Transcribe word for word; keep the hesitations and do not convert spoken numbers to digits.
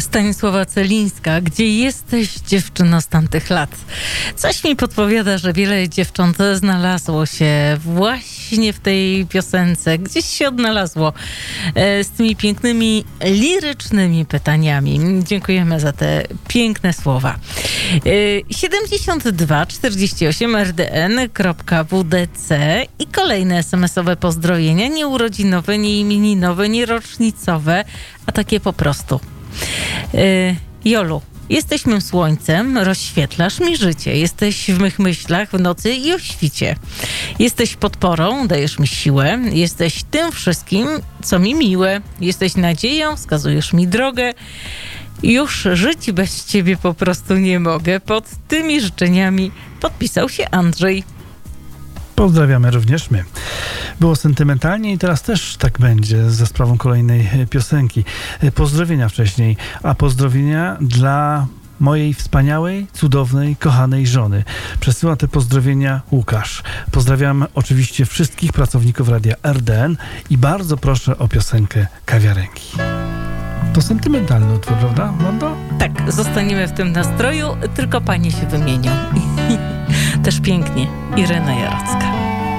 Stanisława Celińska. Gdzie jesteś, dziewczyno z tamtych lat? Coś mi podpowiada, że wiele dziewcząt znalazło się właśnie w tej piosence. Gdzieś się odnalazło z tymi pięknymi, lirycznymi pytaniami. Dziękujemy za te piękne słowa. siedemdziesiąt dwa czterdzieści osiem R D N kropka W D C i kolejne es em esowe pozdrowienia. Nie urodzinowe, nie imieninowe, nie rocznicowe, a takie po prostu. Yy, Jolu, jesteś mym słońcem, rozświetlasz mi życie. Jesteś w mych myślach w nocy i o świcie. Jesteś podporą, dajesz mi siłę. Jesteś tym wszystkim, co mi miłe. Jesteś nadzieją, wskazujesz mi drogę. Już żyć bez ciebie po prostu nie mogę. Pod tymi życzeniami podpisał się Andrzej. Pozdrawiamy również my. Było sentymentalnie i teraz też tak będzie ze sprawą kolejnej piosenki. Pozdrowienia wcześniej, a pozdrowienia dla mojej wspaniałej, cudownej, kochanej żony. Przesyła te pozdrowienia Łukasz. Pozdrawiam oczywiście wszystkich pracowników Radia R D N i bardzo proszę o piosenkę Kawiarenki. To sentymentalny utwór, prawda, Mondo? Tak, zostaniemy w tym nastroju, tylko panie się wymienią. Też pięknie. Irena Jarocka.